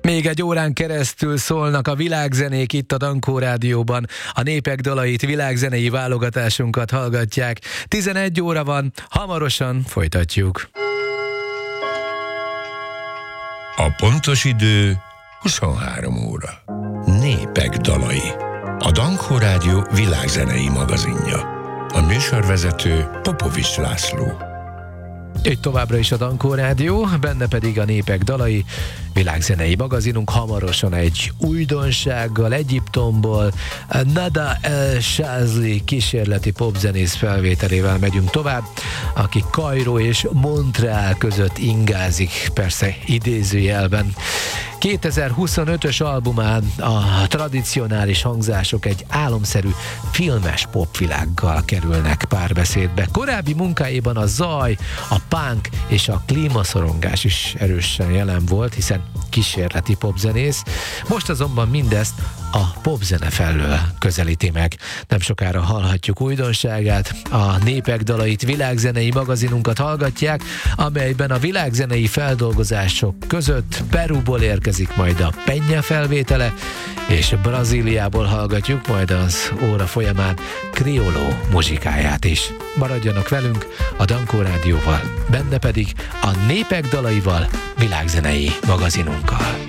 Még egy órán keresztül szólnak a világzenék itt a Dankó Rádióban. A népek dalait, világzenei válogatásunkat hallgatják. 11 óra van, hamarosan folytatjuk. A pontos idő 23 óra. Népek dalai. A Dankó Rádió világzenei magazinja. A műsorvezető Popovics László. Itt továbbra is a Dankó Rádió, benne pedig a népek dalai, világzenei magazinunk. Hamarosan egy újdonsággal Egyiptomból, Nada El Shazly kísérleti popzenész felvételével megyünk tovább, aki Kairó és Montreal között ingázik, persze idézőjelben. 2025-ös albumán a tradicionális hangzások egy álomszerű filmes popvilággal kerülnek párbeszédbe. Korábbi munkáiban a zaj, a punk és a klímaszorongás is erősen jelen volt, hiszen kísérleti popzenész. Most azonban mindezt a popzene felől közelíti meg. Nem sokára hallhatjuk újdonságát, a népek dalait, világzenei magazinunkat hallgatják, amelyben a világzenei feldolgozások között Perúból érkezik majd a Peña felvétele, és Brazíliából hallgatjuk majd az óra folyamán Criollo muzsikáját is. Maradjanak velünk a Dankó Rádióval, benne pedig a népek dalaival, világzenei magazinunkkal.